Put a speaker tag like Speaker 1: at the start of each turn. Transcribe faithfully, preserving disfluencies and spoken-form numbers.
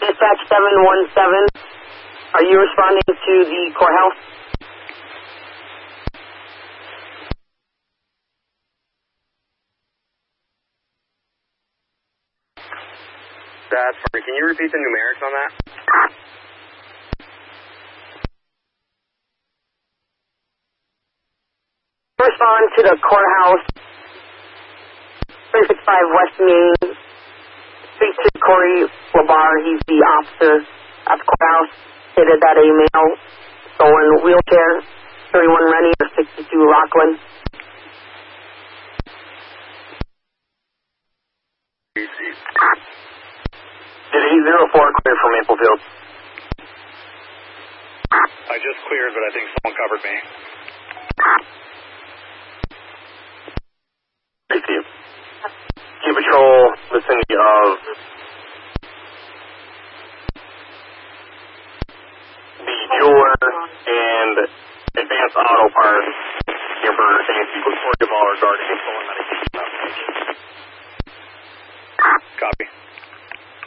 Speaker 1: Dispatch seven one seven, are you responding to the courthouse?
Speaker 2: That's fine. Can you repeat the numerics on that?
Speaker 1: Respond to the courthouse, three sixty-five West Main. Speak to Corey Labar. He's the officer at the courthouse. Stated that a male stolen wheelchair, thirty-one Rennie or sixty-two Rockland.
Speaker 2: Did eight zero four clear from Maplefield? I just cleared, but I think someone covered me. Thank you. Key Patrol, vicinity of the jeweler and Advanced Auto Parts here for Saint People Court Jamal regarding stolen medication.